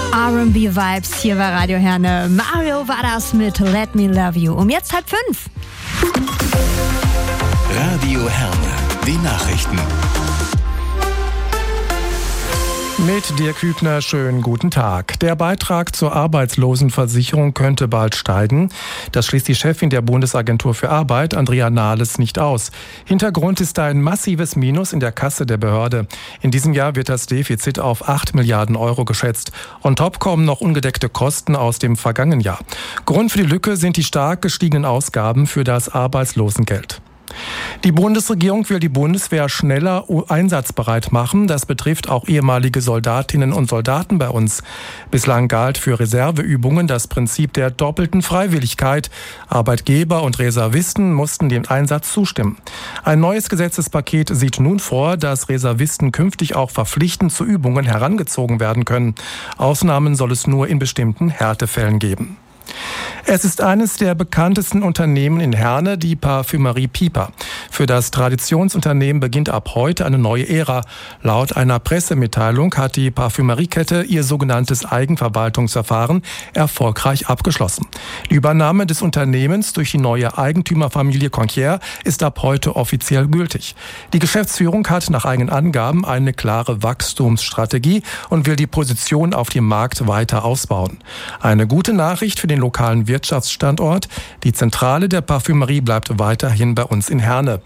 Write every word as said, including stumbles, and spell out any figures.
R and B-Vibes hier bei Radio Herne. Mario war das mit Let Me Love You. Um jetzt halb fünf. Radio Herne, die Nachrichten. Mit Dirk Hübner, schönen guten Tag. Der Beitrag zur Arbeitslosenversicherung könnte bald steigen. Das schließt die Chefin der Bundesagentur für Arbeit, Andrea Nahles, nicht aus. Hintergrund ist ein massives Minus in der Kasse der Behörde. In diesem Jahr wird das Defizit auf acht Milliarden Euro geschätzt. On top kommen noch ungedeckte Kosten aus dem vergangenen Jahr. Grund für die Lücke sind die stark gestiegenen Ausgaben für das Arbeitslosengeld. Die Bundesregierung will die Bundeswehr schneller einsatzbereit machen. Das betrifft auch ehemalige Soldatinnen und Soldaten bei uns. Bislang galt für Reserveübungen das Prinzip der doppelten Freiwilligkeit. Arbeitgeber und Reservisten mussten dem Einsatz zustimmen. Ein neues Gesetzespaket sieht nun vor, dass Reservisten künftig auch verpflichtend zu Übungen herangezogen werden können. Ausnahmen soll es nur in bestimmten Härtefällen geben. Es ist eines der bekanntesten Unternehmen in Herne, die Parfümerie Piper. Für das Traditionsunternehmen beginnt ab heute eine neue Ära. Laut einer Pressemitteilung hat die Parfümeriekette ihr sogenanntes Eigenverwaltungsverfahren erfolgreich abgeschlossen. Die Übernahme des Unternehmens durch die neue Eigentümerfamilie Conquier ist ab heute offiziell gültig. Die Geschäftsführung hat nach eigenen Angaben eine klare Wachstumsstrategie und will die Position auf dem Markt weiter ausbauen. Eine gute Nachricht für den lokalen Wirtschaftsstandort. Die Zentrale der Parfümerie bleibt weiterhin bei uns in Herne.